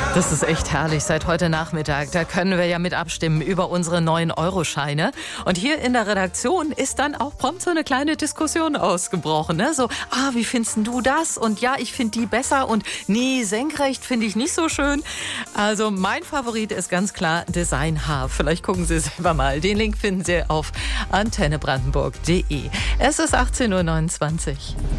Das ist echt herrlich. Seit heute Nachmittag, da können wir ja mit abstimmen über unsere 9-Euro-Scheine. Und hier in der Redaktion ist dann auch prompt so eine kleine Diskussion ausgebrochen. Ne? So, wie findest du das? Und ja, ich finde die besser. Und nee, senkrecht finde ich nicht so schön. Also mein Favorit ist ganz klar Design H. Vielleicht gucken Sie selber mal. Den Link finden Sie auf antennebrandenburg.de. Es ist 18.29 Uhr.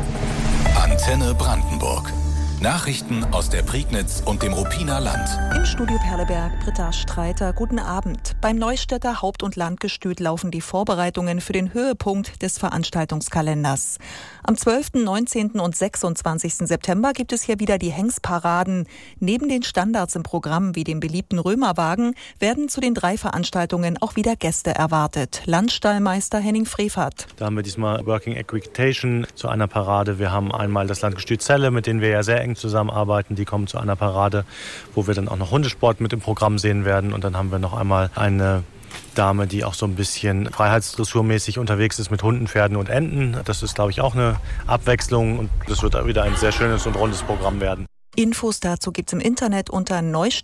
Antenne Brandenburg. Nachrichten aus der Prignitz und dem Ruppiner Land. Im Studio Perleberg, Britta Streiter. Guten Abend. Beim Neustädter Haupt- und Landgestüt laufen die Vorbereitungen für den Höhepunkt des Veranstaltungskalenders. Am 12., 19. und 26. September gibt es hier wieder die Hengstparaden. Neben den Standards im Programm wie dem beliebten Römerwagen werden zu den 3 Veranstaltungen auch wieder Gäste erwartet. Landstallmeister Henning Frevert. Da haben wir diesmal Working Equitation zu einer Parade. Wir haben einmal das Landgestüt Celle, mit denen wir ja sehr eng zusammenarbeiten. Die kommen zu einer Parade, wo wir dann auch noch Hundesport mit im Programm sehen werden. Und dann haben wir noch einmal eine Dame, die auch so ein bisschen freiheitsdressurmäßig unterwegs ist mit Hunden, Pferden und Enten. Das ist, glaube ich, auch eine Abwechslung. Und das wird wieder ein sehr schönes und rundes Programm werden. Infos dazu gibt's im Internet unter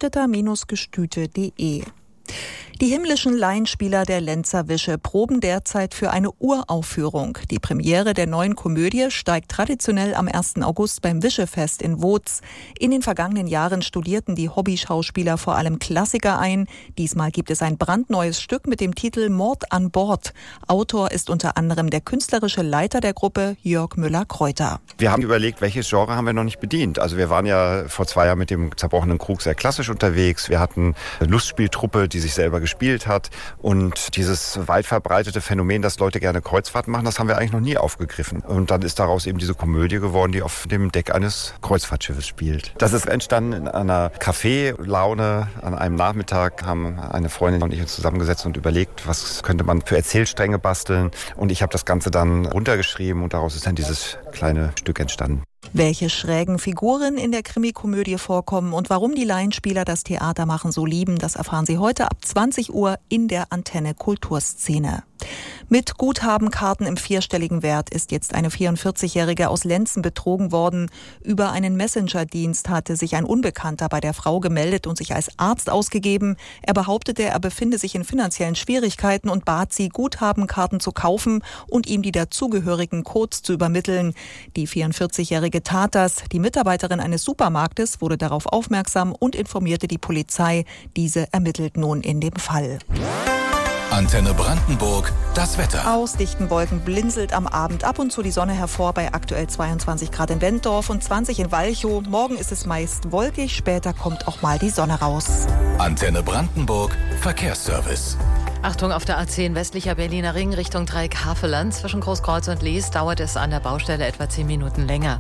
neustädter-gestüte.de. Die himmlischen Laienspieler der Lenzer Wische proben derzeit für eine Uraufführung. Die Premiere der neuen Komödie steigt traditionell am 1. August beim Wischefest in Wooz. In den vergangenen Jahren studierten die Hobbyschauspieler vor allem Klassiker ein. Diesmal gibt es ein brandneues Stück mit dem Titel Mord an Bord. Autor ist unter anderem der künstlerische Leiter der Gruppe, Jörg Müller-Kreuter. Wir haben überlegt, welches Genre haben wir noch nicht bedient. Also wir waren ja vor 2 Jahren mit dem Zerbrochenen Krug sehr klassisch unterwegs. Wir hatten eine Lustspieltruppe, die sich selber gespielt hat. Und dieses weit verbreitete Phänomen, dass Leute gerne Kreuzfahrten machen, das haben wir eigentlich noch nie aufgegriffen. Und dann ist daraus eben diese Komödie geworden, die auf dem Deck eines Kreuzfahrtschiffes spielt. Das ist entstanden in einer Kaffeelaune. An einem Nachmittag haben eine Freundin und ich uns zusammengesetzt und überlegt, was könnte man für Erzählstränge basteln. Und ich habe das Ganze dann runtergeschrieben und daraus ist dann dieses kleine Stück entstanden. Welche schrägen Figuren in der Krimikomödie vorkommen und warum die Laienspieler das Theater machen so lieben, das erfahren Sie heute ab 20 Uhr in der Antenne Kulturszene. Mit Guthabenkarten im 4-stelligen Wert ist jetzt eine 44-Jährige aus Lenzen betrogen worden. Über einen Messenger-Dienst hatte sich ein Unbekannter bei der Frau gemeldet und sich als Arzt ausgegeben. Er behauptete, er befinde sich in finanziellen Schwierigkeiten und bat sie, Guthabenkarten zu kaufen und ihm die dazugehörigen Codes zu übermitteln. Die 44-Jährige tat das. Die Mitarbeiterin eines Supermarktes wurde darauf aufmerksam und informierte die Polizei. Diese ermittelt nun in dem Fall. Antenne Brandenburg, das Wetter. Aus dichten Wolken blinzelt am Abend ab und zu die Sonne hervor bei aktuell 22 Grad in Wenddorf und 20 in Walchow. Morgen ist es meist wolkig, später kommt auch mal die Sonne raus. Antenne Brandenburg, Verkehrsservice. Achtung, auf der A10 westlicher Berliner Ring Richtung Dreieck Havelland. Zwischen Großkreuz und Lees dauert es an der Baustelle etwa 10 Minuten länger.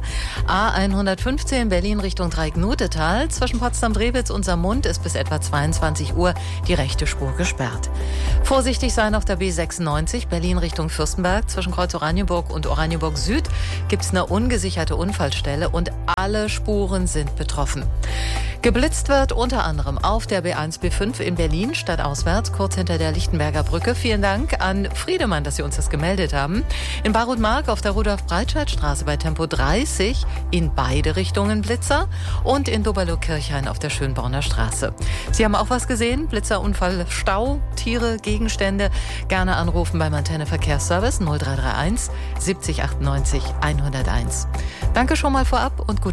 A115 Berlin Richtung Dreieck Nutetal. Zwischen Potsdam-Drewitz und Saarmund ist bis etwa 22 Uhr die rechte Spur gesperrt. Vorsichtig sein auf der B96 Berlin Richtung Fürstenberg. Zwischen Kreuz Oranienburg und Oranienburg Süd gibt es eine ungesicherte Unfallstelle und alle Spuren sind betroffen. Geblitzt wird unter anderem auf der B1, B5 in Berlin, stadtauswärts, kurz hinter der Lichtenberger Brücke. Vielen Dank an Friedemann, dass Sie uns das gemeldet haben. In Barutmark auf der Rudolf-Breitscheid-Straße bei Tempo 30 in beide Richtungen Blitzer und in Doberloh-Kirchhain auf der Schönborner Straße. Sie haben auch was gesehen? Blitzerunfall, Stau, Tiere, Gegenstände? Gerne anrufen beim Antenne Verkehrsservice 0331 70 98 101. Danke schon mal vorab und gute